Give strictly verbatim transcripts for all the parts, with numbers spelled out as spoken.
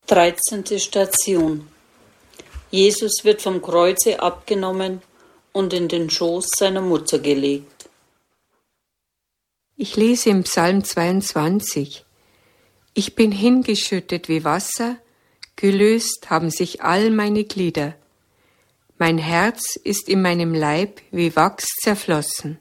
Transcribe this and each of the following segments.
dreizehnte Station. Jesus wird vom Kreuze abgenommen und in den Schoß seiner Mutter gelegt. Ich lese im Psalm zweiundzwanzig. Ich bin hingeschüttet wie Wasser, gelöst haben sich all meine Glieder. Mein Herz ist in meinem Leib wie Wachs zerflossen.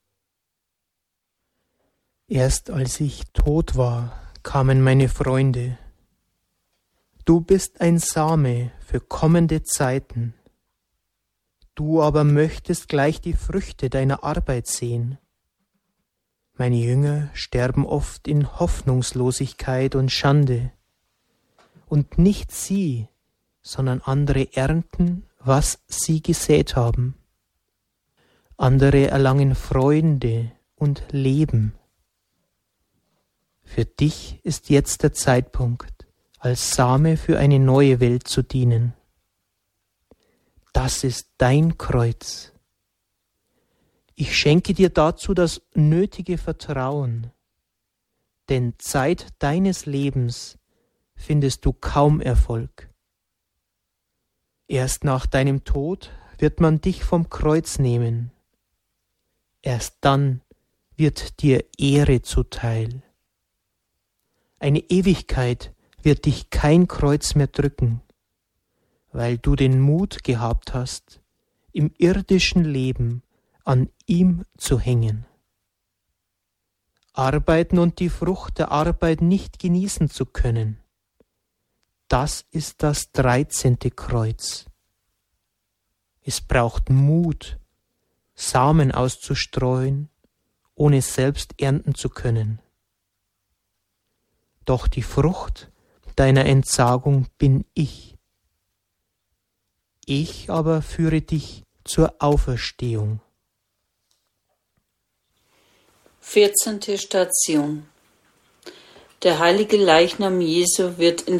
Erst als ich tot war, kamen meine Freunde. Du bist ein Same für kommende Zeiten. Du aber möchtest gleich die Früchte deiner Arbeit sehen. Meine Jünger sterben oft in Hoffnungslosigkeit und Schande. Und nicht sie, sondern andere ernten, was sie gesät haben. Andere erlangen Freunde und Leben. Für dich ist jetzt der Zeitpunkt, als Same für eine neue Welt zu dienen. Das ist dein Kreuz. Ich schenke dir dazu das nötige Vertrauen, denn Zeit deines Lebens findest du kaum Erfolg. Erst nach deinem Tod wird man dich vom Kreuz nehmen. Erst dann wird dir Ehre zuteil. Eine Ewigkeit wird dich kein Kreuz mehr drücken, weil du den Mut gehabt hast, im irdischen Leben an ihm zu hängen. Arbeiten und die Frucht der Arbeit nicht genießen zu können, das ist das dreizehnte Kreuz. Es braucht Mut, Samen auszustreuen, ohne selbst ernten zu können. Doch die Frucht deiner Entsagung bin ich. Ich aber führe dich zur Auferstehung. vierzehnte Station. Der heilige Leichnam Jesu wird in